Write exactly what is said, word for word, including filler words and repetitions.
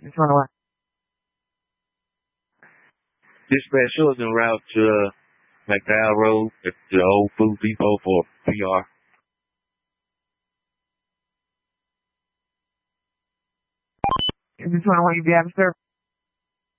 This one what? Dispatch shows en route to uh, McDowell Road at the old food depot for P R. Is this one what you be having, sir?